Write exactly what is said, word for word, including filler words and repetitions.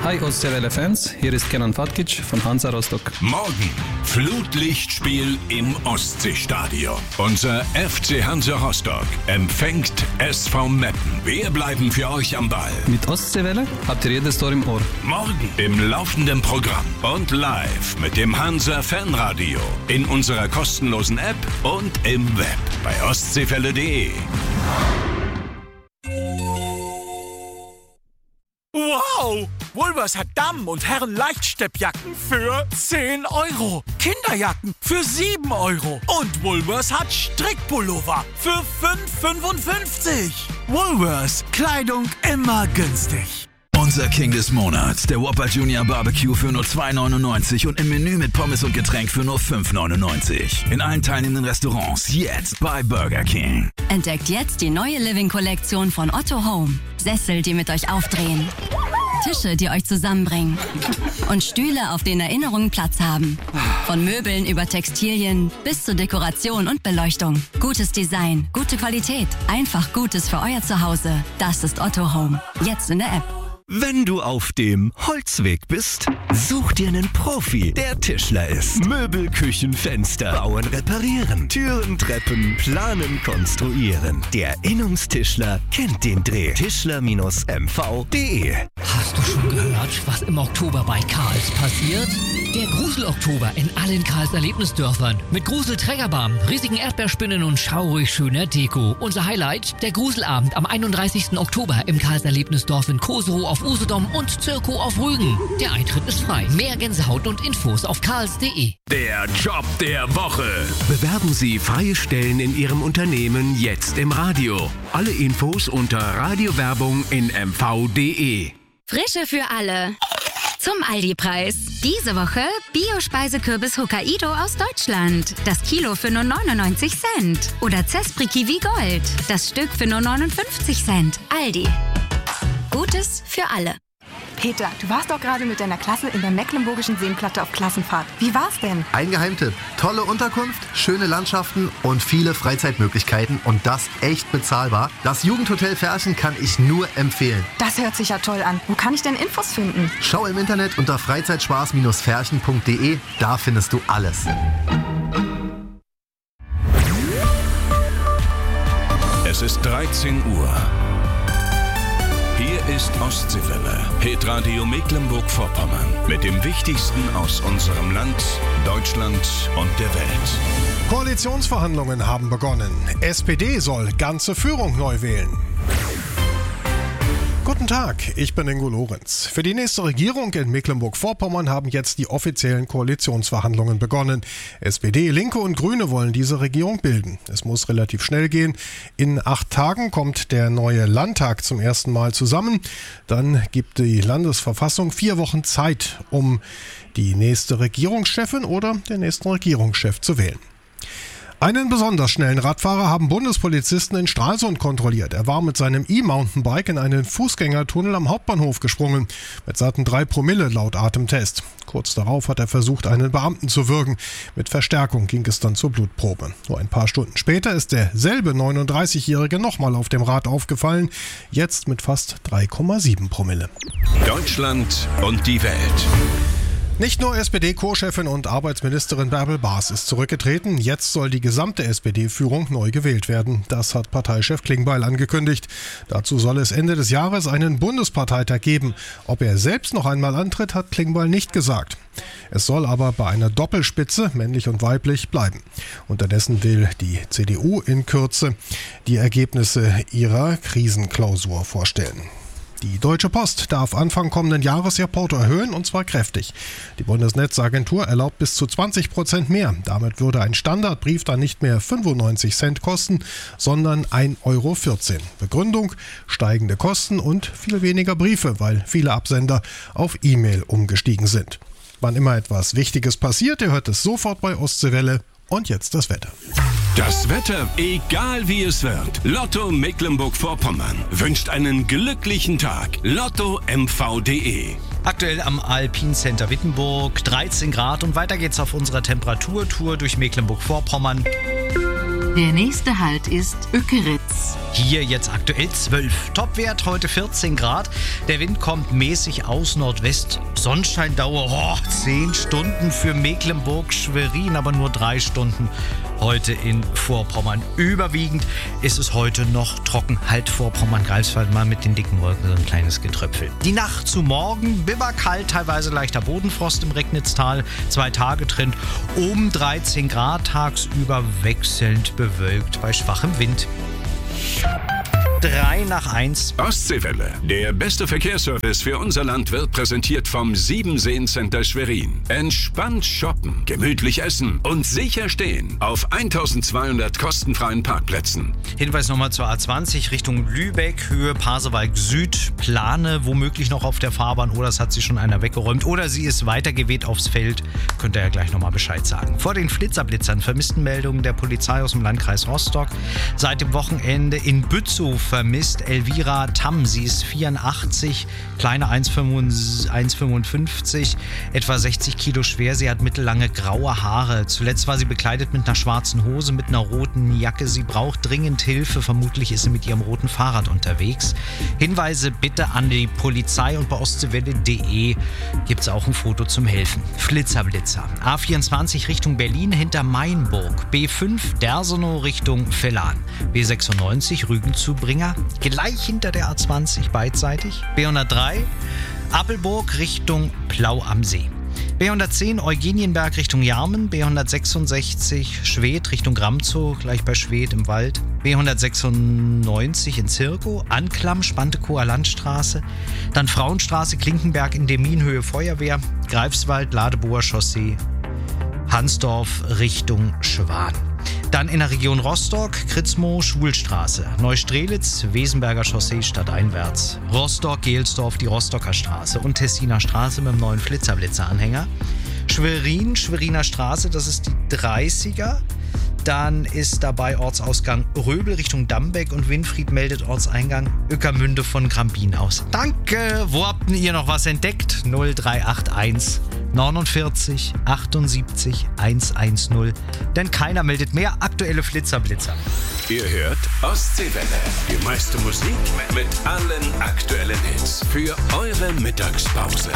Hi Ostseewelle-Fans, hier ist Kenan Fatkic von Hansa Rostock. Morgen Flutlichtspiel im Ostseestadion. Unser F C Hansa Rostock empfängt S V Meppen. Wir bleiben für euch am Ball. Mit Ostseewelle habt ihr jedes Tor im Ohr. Morgen im laufenden Programm und live mit dem Hansa Fanradio in unserer kostenlosen App und im Web bei ostseewelle punkt de. Wow! Woolworths hat Damen- und Herren-Leichtsteppjacken für zehn Euro. Kinderjacken für sieben Euro. Und Woolworths hat Strickpullover für fünf fünfundfünfzig. Woolworths. Kleidung immer günstig. Unser King des Monats, der Whopper Junior Barbecue für nur zwei neunundneunzig und im Menü mit Pommes und Getränk für nur fünf neunundneunzig. In allen teilnehmenden Restaurants jetzt bei Burger King. Entdeckt jetzt die neue Living-Kollektion von Otto Home. Sessel, die mit euch aufdrehen. Tische, die euch zusammenbringen. Und Stühle, auf denen Erinnerungen Platz haben. Von Möbeln über Textilien bis zu Dekoration und Beleuchtung. Gutes Design, gute Qualität. Einfach Gutes für euer Zuhause. Das ist Otto Home. Jetzt in der App. Wenn du auf dem Holzweg bist, such dir einen Profi, der Tischler ist. Möbel, Küchen, Fenster, bauen, reparieren, Türen, Treppen, planen, konstruieren. Der Innungstischler kennt den Dreh. Tischler M V punkt de. Hast du schon gehört, was im Oktober bei Karls passiert? Der Grusel-Oktober in allen Karls Erlebnisdörfern. Mit Grusel-Trägerbahn, riesigen Erdbeerspinnen und schaurig schöner Deko. Unser Highlight, der Gruselabend am einunddreißigsten Oktober im Karls Erlebnisdorf in Koserow auf Usedom und Zirko auf Rügen. Der Eintritt ist frei. Mehr Gänsehaut und Infos auf karls punkt de. Der Job der Woche. Bewerben Sie freie Stellen in Ihrem Unternehmen jetzt im Radio. Alle Infos unter Radiowerbung in m v punkt de. Frische für alle. Zum Aldi-Preis. Diese Woche Bio-Speisekürbis Hokkaido aus Deutschland. Das Kilo für nur neunundneunzig Cent. Oder Zespri Kiwi Gold. Das Stück für nur neunundfünfzig Cent. Aldi. Gutes für alle. Peter, du warst doch gerade mit deiner Klasse in der Mecklenburgischen Seenplatte auf Klassenfahrt. Wie war's denn? Ein Geheimtipp. Tolle Unterkunft, schöne Landschaften und viele Freizeitmöglichkeiten und das echt bezahlbar. Das Jugendhotel Ferchen kann ich nur empfehlen. Das hört sich ja toll an. Wo kann ich denn Infos finden? Schau im Internet unter freizeitspaß Ferchen punkt de. Da findest du alles. Es ist dreizehn Uhr. Hier ist Ostseewelle, Hitradio Mecklenburg-Vorpommern mit dem Wichtigsten aus unserem Land, Deutschland und der Welt. Koalitionsverhandlungen haben begonnen. S P D soll ganze Führung neu wählen. Guten Tag, ich bin Ingo Lorenz. Für die nächste Regierung in Mecklenburg-Vorpommern haben jetzt die offiziellen Koalitionsverhandlungen begonnen. S P D, Linke und Grüne wollen diese Regierung bilden. Es muss relativ schnell gehen. In acht Tagen kommt der neue Landtag zum ersten Mal zusammen. Dann gibt die Landesverfassung vier Wochen Zeit, um die nächste Regierungschefin oder den nächsten Regierungschef zu wählen. Einen besonders schnellen Radfahrer haben Bundespolizisten in Stralsund kontrolliert. Er war mit seinem E-Mountainbike in einen Fußgängertunnel am Hauptbahnhof gesprungen. Mit satten drei Promille laut Atemtest. Kurz darauf hat er versucht, einen Beamten zu würgen. Mit Verstärkung ging es dann zur Blutprobe. Nur ein paar Stunden später ist derselbe neununddreißigjährige nochmal auf dem Rad aufgefallen. Jetzt mit fast drei Komma sieben Promille. Deutschland und die Welt. Nicht nur S P D-Co-Chefin und Arbeitsministerin Bärbel Baas ist zurückgetreten, jetzt soll die gesamte S P D-Führung neu gewählt werden. Das hat Parteichef Klingbeil angekündigt. Dazu soll es Ende des Jahres einen Bundesparteitag geben. Ob er selbst noch einmal antritt, hat Klingbeil nicht gesagt. Es soll aber bei einer Doppelspitze, männlich und weiblich, bleiben. Unterdessen will die C D U in Kürze die Ergebnisse ihrer Krisenklausur vorstellen. Die Deutsche Post darf Anfang kommenden Jahres ihr Porto erhöhen, und zwar kräftig. Die Bundesnetzagentur erlaubt bis zu zwanzig Prozent mehr. Damit würde ein Standardbrief dann nicht mehr fünfundneunzig Cent kosten, sondern ein Euro vierzehn. Begründung: steigende Kosten und viel weniger Briefe, weil viele Absender auf E-Mail umgestiegen sind. Wann immer etwas Wichtiges passiert, ihr hört es sofort bei Ostseewelle. Und jetzt das Wetter. Das Wetter, egal wie es wird. Lotto Mecklenburg-Vorpommern wünscht einen glücklichen Tag. Lotto M V punkt de. Aktuell am Alpine Center Wittenburg dreizehn Grad und weiter geht's auf unserer Temperaturtour durch Mecklenburg-Vorpommern. Der nächste Halt ist Ökeritz. Hier jetzt aktuell zwölf. Topwert heute vierzehn Grad. Der Wind kommt mäßig aus Nordwest. Sonnenscheindauer oh, zehn Stunden für Mecklenburg-Schwerin, aber nur drei Stunden heute in Vorpommern. Überwiegend ist es heute noch trocken. Halt Vorpommern-Greifswald mal mit den dicken Wolken so ein kleines Getröpfel. Die Nacht zu morgen, bibberkalt, teilweise leichter Bodenfrost im Recknitztal. Zwei Tage Trend um dreizehn Grad, tagsüber wechselnd bewölkt bei schwachem Wind. drei nach eins. Ostseewelle. Der beste Verkehrsservice für unser Land wird präsentiert vom Siebenseen-Center Schwerin. Entspannt shoppen, gemütlich essen und sicher stehen auf eintausendzweihundert kostenfreien Parkplätzen. Hinweis nochmal zur A zwanzig Richtung Lübeck, Höhe Pasewalk Süd. Plane womöglich noch auf der Fahrbahn oder es hat sich schon einer weggeräumt oder sie ist weitergeweht aufs Feld. Könnt ihr ja gleich nochmal Bescheid sagen. Vor den Flitzerblitzern Vermisstenmeldungen der Polizei aus dem Landkreis Rostock. Seit dem Wochenende in Bützow vermisst Elvira Tamm. Sie ist vierundachtzig, kleine eins Komma fünfundfünfzig, etwa sechzig Kilo schwer. Sie hat mittellange graue Haare. Zuletzt war sie bekleidet mit einer schwarzen Hose, mit einer roten Jacke. Sie braucht dringend Hilfe. Vermutlich ist sie mit ihrem roten Fahrrad unterwegs. Hinweise bitte an die Polizei und bei ostseewelle punkt de gibt es auch ein Foto zum Helfen. Flitzerblitzer. A vierundzwanzig Richtung Berlin hinter Mainburg. B fünf Dersenow Richtung Vellan. B sechsundneunzig Rügen zu Bringer. Gleich hinter der A zwanzig beidseitig. B hundertdrei Appelburg Richtung Plau am See. B hundertzehn Eugenienberg Richtung Jarmen. B hundertsechsundsechzig Schwedt Richtung Gramzow, gleich bei Schwedt im Wald. B hundertsechsundneunzig in Zirkow. Anklam Spantekower Landstraße. Dann Frauenstraße Klinkenberg in Deminhöhe Feuerwehr. Greifswald Ladeboer Chaussee. Hansdorf Richtung Schwan. Dann in der Region Rostock, Kritzmow, Schwulstraße, Neustrelitz, Wesenberger Chaussee stadteinwärts, Rostock, Gelsdorf, die Rostocker Straße und Tessiner Straße mit dem neuen Flitzerblitzer-Anhänger. Schwerin, Schweriner Straße, das ist die dreißiger. Dann ist dabei Ortsausgang Röbel Richtung Dambeck und Winfried meldet Ortseingang Ueckermünde von Grambin aus. Danke! Wo habt ihr noch was entdeckt? null drei acht eins neunundvierzig achtundsiebzig hundertzehn. Denn keiner meldet mehr aktuelle Flitzerblitzer. Ihr hört Ostseewelle. Die meiste Musik mit allen aktuellen Hits für eure Mittagspause.